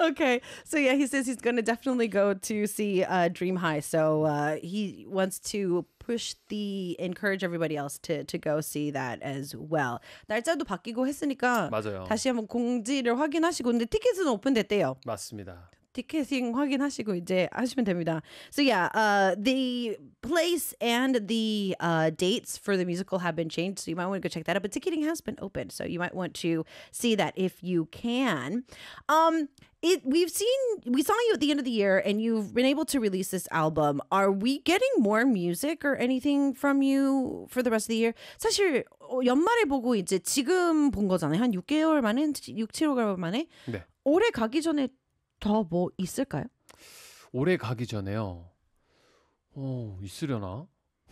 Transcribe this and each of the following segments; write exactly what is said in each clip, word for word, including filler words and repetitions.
Okay. So yeah, he says he's going to definitely go to see uh, Dream High. So uh, he wants to push the encourage everybody else to to go see that as well. 날짜도 바뀌고 했으니까 맞아요. 다시 한번 공지를 확인하시고 근데 티켓은 오픈됐대요. 맞습니다. 티켓팅 확인하시고 이제 하시면 됩니다. So yeah, uh, the place and the uh, dates for the musical have been changed, so you might want to go check that out. But ticketing has been open, so you might want to see that if you can. Um, it we've seen we saw you at the end of the year, and you've been able to release this album. Are we getting more music or anything from you for the rest of the year? 사실 어, 연말에 보고 이제 지금 본 거잖아요. 한 육 개월 만에, 육, 칠 개월 만에. 네. 올해 가기 전에 더 뭐 있을까요? 올해 가기 전에요. 어, 있으려나?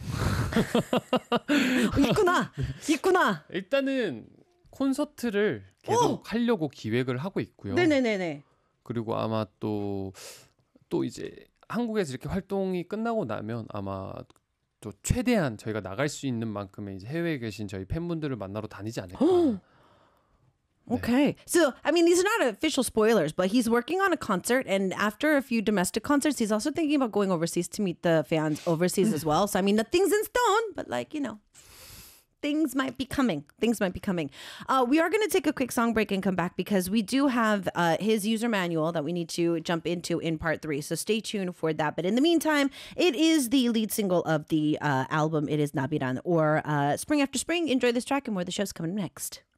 있구나. 있구나. 일단은 콘서트를 계속 오! 하려고 기획을 하고 있고요. 네네네네. 그리고 아마 또, 또 이제 한국에서 이렇게 활동이 끝나고 나면 아마 또 최대한 저희가 나갈 수 있는 만큼의 이제 해외에 계신 저희 팬분들을 만나러 다니지 않을까. Okay. So, I mean, these are not official spoilers, but he's working on a concert. And after a few domestic concerts, he's also thinking about going overseas to meet the fans overseas as well. So, I mean, nothing's in stone, but like, you know, things might be coming. Things might be coming. Uh, we are going to take a quick song break and come back because we do have uh, his user manual that we need to jump into in part three. So stay tuned for that. But in the meantime, it is the lead single of the uh, album. It is Nabiran or uh, Spring After Spring. Enjoy this track and more of the show's coming next.